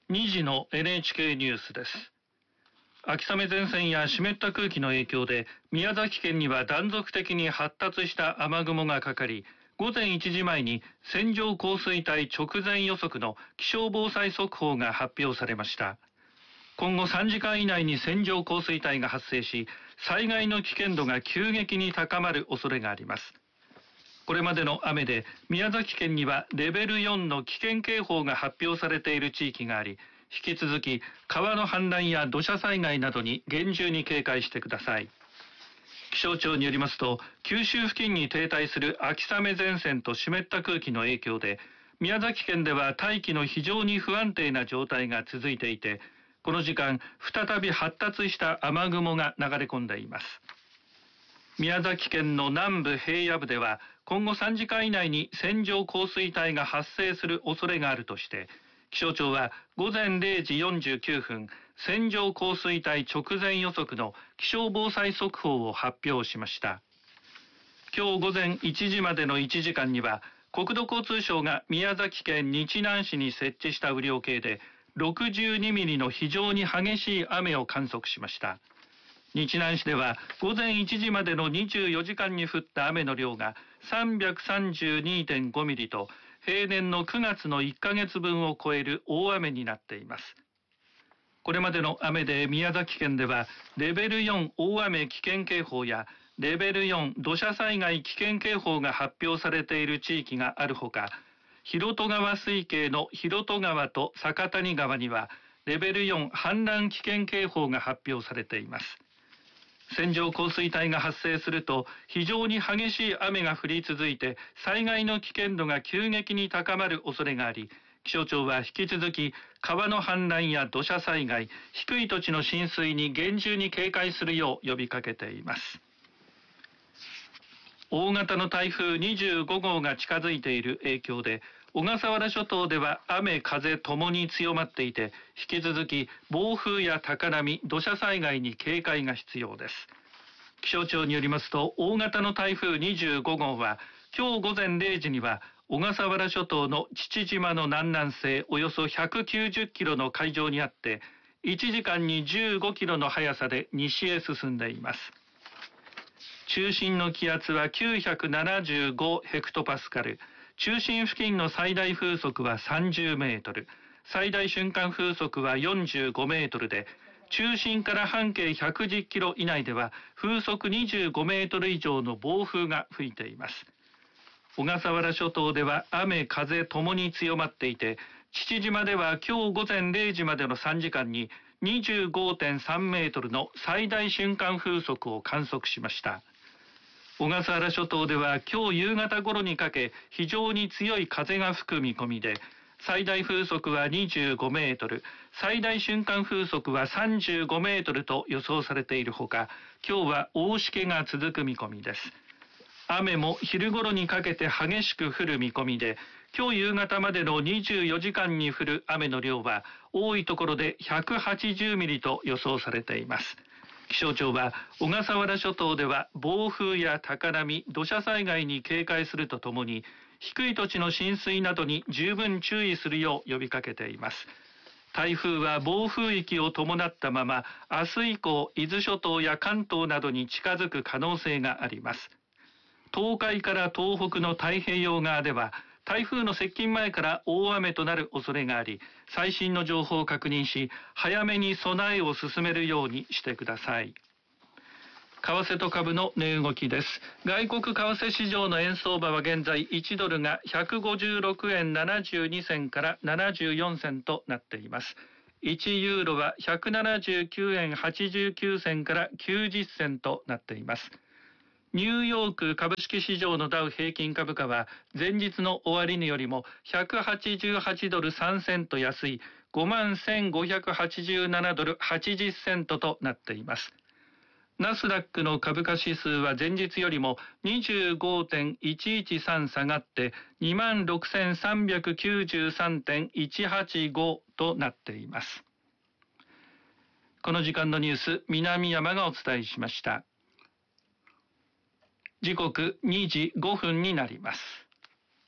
2時の NHK ニュースです。秋雨前線や湿った空気の影響で宮崎県には断続的に発達した雨雲がかかり、午前1時前に線状降水帯直前予測の気象防災速報が発表されました。今後3時間以内に線状降水帯が発生し、災害の危険度が急激に高まる恐れがあります。これまでの雨で宮崎県にはレベル4の危険警報が発表されている地域があり、引き続き川の氾濫や土砂災害などに厳重に警戒してください。気象庁によりますと、九州付近に停滞する秋雨前線と湿った空気の影響で、宮崎県では大気の非常に不安定な状態が続いていて、この時間再び発達した雨雲が流れ込んでいます。宮崎県の南部平野部では今後3時間以内に線状降水帯が発生する恐れがあるとして、気象庁は午前0時49分、線状降水帯直前予測の気象防災速報を発表しました。今日午前1時までの1時間には、国土交通省が宮崎県日南市に設置した雨量計で62ミリの非常に激しい雨を観測しました。日南市では午前1時までの24時間に降った雨の量が 332.5 ミリと、平年の9月の1ヶ月分を超える大雨になっています。これまでの雨で宮崎県ではレベル4大雨危険警報やレベル4土砂災害危険警報が発表されている地域があるほか、広渡川水系の広渡川と酒谷川にはレベル4氾濫危険警報が発表されています。線状降水帯が発生すると非常に激しい雨が降り続いて災害の危険度が急激に高まる恐れがあり、気象庁は引き続き川の氾濫や土砂災害、低い土地の浸水に厳重に警戒するよう呼びかけています。大型の台風25号が近づいている影響で、小笠原諸島では雨風ともに強まっていて、引き続き暴風や高波、土砂災害に警戒が必要です。気象庁によりますと、大型の台風25号は今日午前0時には小笠原諸島の父島の南南西およそ190キロの海上にあって、1時間に15キロの速さで西へ進んでいます。中心の気圧は975ヘクトパスカル、中心付近の最大風速は30メートル、最大瞬間風速は45メートルで、中心から半径110キロ以内では風速25メートル以上の暴風が吹いています。小笠原諸島では雨風ともに強まっていて、父島では今日午前0時までの3時間に 25.3 メートルの最大瞬間風速を観測しました。小笠原諸島では今日夕方頃にかけ非常に強い風が吹く見込みで、最大風速は25メートル、最大瞬間風速は35メートルと予想されているほか、今日は大しけが続く見込みです。雨も昼頃にかけて激しく降る見込みで、今日夕方までの24時間に降る雨の量は多いところで180ミリと予想されています。気象庁は小笠原諸島では暴風や高波、土砂災害に警戒するとともに、低い土地の浸水などに十分注意するよう呼びかけています。台風は暴風域を伴ったまま、明日以降、伊豆諸島や関東などに近づく可能性があります。東海から東北の太平洋側では、台風の接近前から大雨となる恐れがあり、最新の情報を確認し、早めに備えを進めるようにしてください。為替と株の値動きです。外国為替市場の円相場は現在1ドルが156円72銭から74銭となっています。1ユーロは179円89銭から90銭となっています。ニューヨーク株式市場のダウ平均株価は前日の終値よりも188ドル3セント安い 51,587 ドル80セントとなっています。ナスダックの株価指数は前日よりも 25.113 下がって 26,393.185 となっています。この時間のニュース、南山がお伝えしました。時刻2時5分になります。